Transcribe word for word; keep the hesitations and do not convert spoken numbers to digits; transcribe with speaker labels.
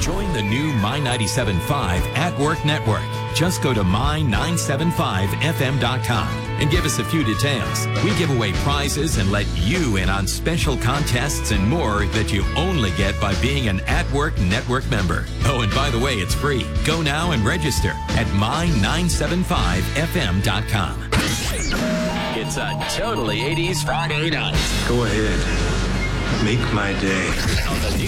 Speaker 1: Join the new My ninety-seven point five At Work Network. Just go to my nine seven five f m dot com and give us a few details. We give away prizes and let you in on special contests and more that you only get by being an At Work Network member. Oh, and by the way, it's free. Go now and register at my nine seven five f m dot com. It's a totally eighties Friday night.
Speaker 2: Go ahead. Make my day.